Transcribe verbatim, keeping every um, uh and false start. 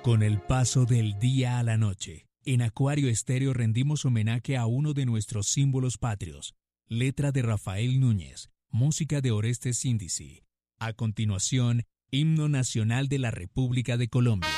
Con el paso del día a la noche, en Acuario Estéreo rendimos homenaje a uno de nuestros símbolos patrios, letra de Rafael Núñez, música de Orestes Índice. A continuación, Himno Nacional de la República de Colombia.